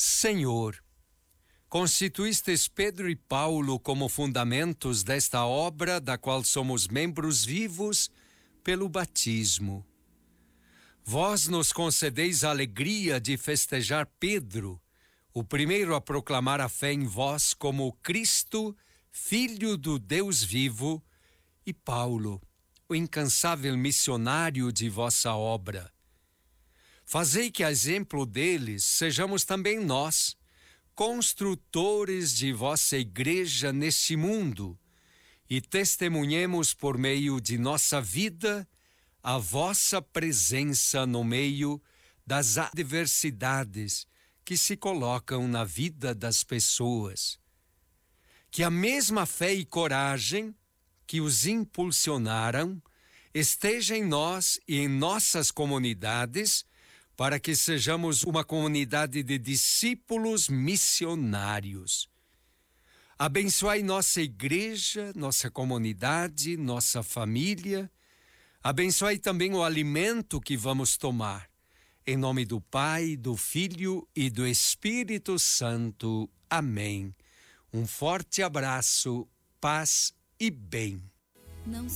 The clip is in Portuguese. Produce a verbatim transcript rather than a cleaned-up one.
Senhor, constituístes Pedro e Paulo como fundamentos desta obra da qual somos membros vivos pelo batismo. Vós nos concedeis a alegria de festejar Pedro, o primeiro a proclamar a fé em vós como Cristo, Filho do Deus vivo, e Paulo, o incansável missionário de vossa obra. Fazei que, a exemplo deles, sejamos também nós, construtores de vossa igreja neste mundo, e testemunhemos por meio de nossa vida a vossa presença no meio das adversidades que se colocam na vida das pessoas. Que a mesma fé e coragem que os impulsionaram esteja em nós e em nossas comunidades, para que sejamos uma comunidade de discípulos missionários. Abençoai nossa igreja, nossa comunidade, nossa família. Abençoai também o alimento que vamos tomar. Em nome do Pai, do Filho e do Espírito Santo. Amém. Um forte abraço, paz e bem. Não